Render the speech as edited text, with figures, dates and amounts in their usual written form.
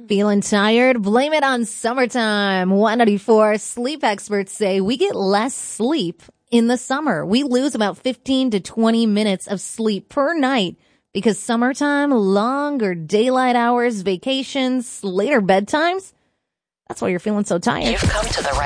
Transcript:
Feeling tired? Blame it on summertime. 194 sleep experts say we get less sleep in the summer. We lose about 15 to 20 minutes of sleep per night because summertime, longer daylight hours, vacations, later bedtimes. That's why you're feeling so tired. You've come to the right